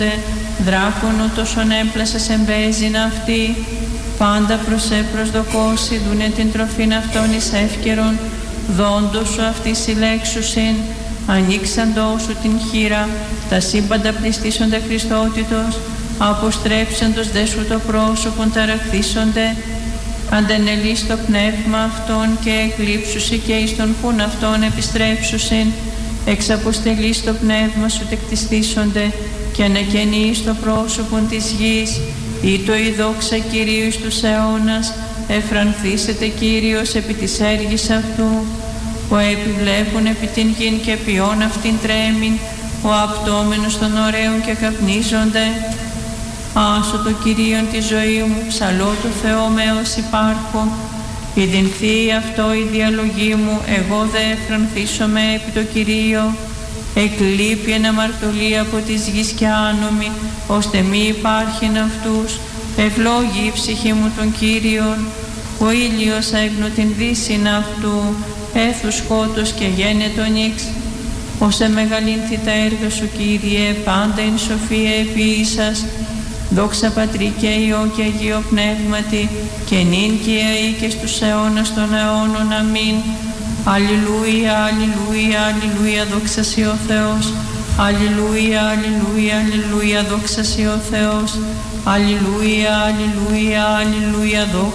δράκονο τόσον έπλασες εμπέζιν αυτή, πάντα προσδοκώσει δούνε την τροφήν αυτόν εις εύκαιρον, δόντος σου αυτή συλλέξουσιν, ανοίξαντό σου την χείρα, τα σύμπαντα πληστήσονται Χριστότητος, αποστρέψαντος δε σου το πρόσωπον ταραχθήσονται, αντενελείς το πνεύμα αυτόν και εκλείψουσι και εις τον πουν αυτόν επιστρέψουσιν, εξαποστελείς το πνεύμα σου τεκτιστήσονται και ανακαινείς το πρόσωπον της γης, ή το η δόξα Κυρίου εις τους αιώνας, εφρανθήσετε Κύριος επί της έργης αυτού, που επιβλέπουν επί την γην και ποιόν αυτήν τρέμην, ο απτόμενος των ωραίων και καπνίζονται. Άσω το Κυρίον τη ζωή μου, ψαλώ το Θεό με ως υπάρχω, ειδυνθεί αυτό η διαλογή μου, εγώ δε εφρανθήσομαι επί το Κυρίο. Εκλείπει εν αμαρτωλή από της γης και άνομη, ώστε μη υπάρχειν αυτούς. Ευλόγη η ψυχή μου τον Κύριον, ο ήλιος έγνω την δύσιν αυτού, έθου σκότος και γένετον ix. Όσε μεγαλύνθη τα έργα σου Κύριε, πάντα εν σοφία επίησας. Δόξα Πατρί και Υιό και Αγίο Πνεύματι, και νυν και αεί και στους αιώνας των αιώνων. Αμήν. Αλληλούια, αλληλούια, αλληλούια, δόξα σοι ο Θεός. Αλληλούια, αλληλούια, αλληλούια, δόξα σοι ο Θεός. Αλληλούια, αλληλούια, αλληλούια, δόξα